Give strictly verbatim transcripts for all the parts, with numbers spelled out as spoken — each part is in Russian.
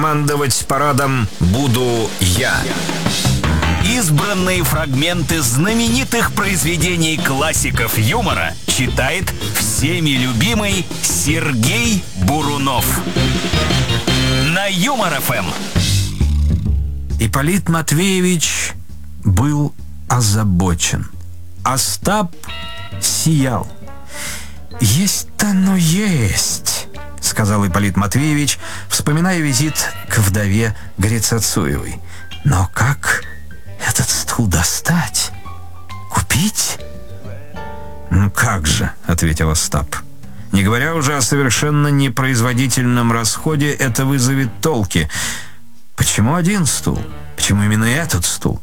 командовать парадом буду я. Избранные фрагменты знаменитых произведений классиков юмора читает всеми любимый Сергей Бурунов на Юмор-ФМ. Ипполит Матвеевич был озабочен. Остап сиял. «Есть-то оно есть», — сказал Ипполит Матвеевич, вспоминая визит к вдове Грицацуевой. «Но как этот стул достать? Купить?» «Ну как же», — ответил Остап. «Не говоря уже о совершенно непроизводительном расходе, это вызовет толки. Почему один стул? Почему именно этот стул?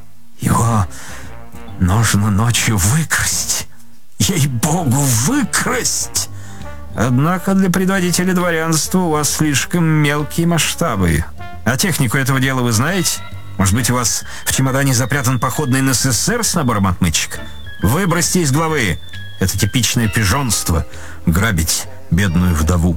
Его нужно ночью выкрасть. Ей-богу, выкрасть! Однако для предводителя дворянства у вас слишком мелкие масштабы. А технику этого дела вы знаете? Может быть, у вас в чемодане запрятан походный эн эс эс эр с набором отмычек? Выбросьте из головы. Это типичное пижонство — грабить бедную вдову».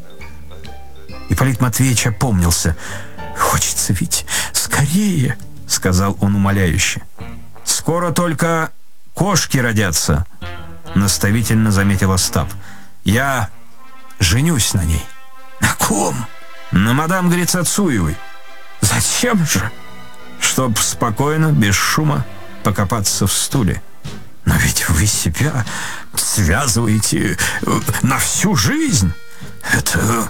Ипполит Матвеевич опомнился. «Хочется ведь скорее», — сказал он умоляюще. «Скоро только кошки родятся», — наставительно заметил Остап. «Я женюсь на ней». «На ком?» «На мадам Грицацуевой». «Зачем же?» «Чтоб спокойно, без шума, покопаться в стуле». «Но ведь вы себя связываете на всю жизнь. Это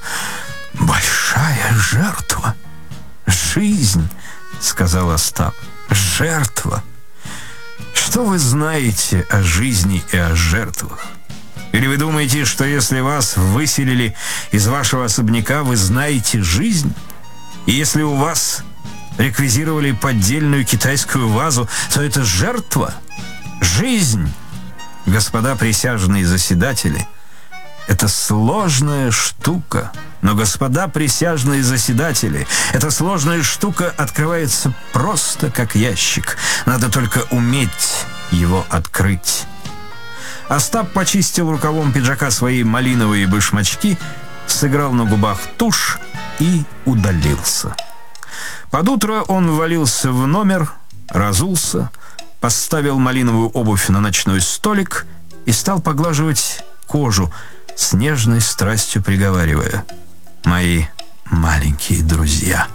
большая жертва». «Жизнь», — сказал Остап, — «жертва». Что вы знаете о жизни и о жертвах? Или вы думаете, что если вас выселили из вашего особняка, вы знаете жизнь? И если у вас реквизировали поддельную китайскую вазу, то это жертва? Жизнь, господа присяжные заседатели, это сложная штука. Но, господа присяжные заседатели, эта сложная штука открывается просто как ящик. Надо только уметь его открыть». Остап почистил рукавом пиджака свои малиновые башмачки, сыграл на губах тушь и удалился. Под утро он ввалился в номер, разулся, поставил малиновую обувь на ночной столик и стал поглаживать кожу, с нежной страстью приговаривая: «Мои маленькие друзья».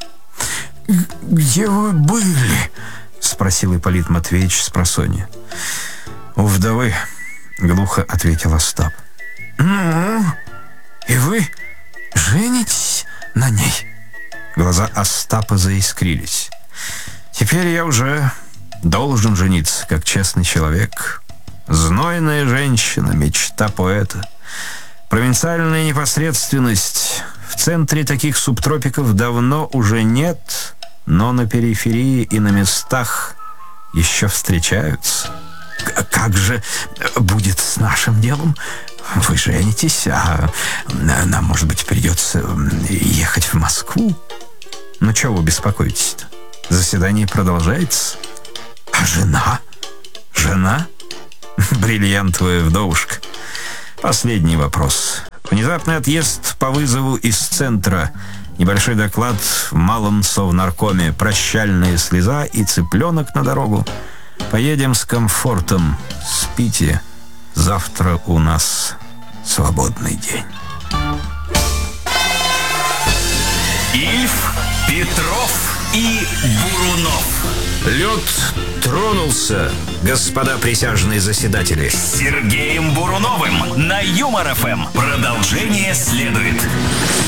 «Где вы были?» — спросил Ипполит Матвеевич спросонья. «У вдовы», — глухо ответил Остап. «Ну, и вы женитесь на ней?» Глаза Остапа заискрились. «Теперь я уже должен жениться, как честный человек. Знойная женщина, мечта поэта. Провинциальная непосредственность. В центре таких субтропиков давно уже нет, но на периферии и на местах еще встречаются». «Как же будет с нашим делом? Вы женитесь, а нам, может быть, придется ехать в Москву?» «Ну, чего вы беспокоитесь-то? Заседание продолжается». «А жена? Жена? Бриллиантовая вдовушка. Последний вопрос. Внезапный отъезд по вызову из центра. Небольшой доклад в малом совнаркоме. Прощальная слеза и цыпленок на дорогу. Поедем с комфортом. Спите. Завтра у нас свободный день». Ильф, Петров и Бурунов. Лед тронулся, господа присяжные заседатели. С Сергеем Буруновым на Юмор-ФМ. Продолжение следует.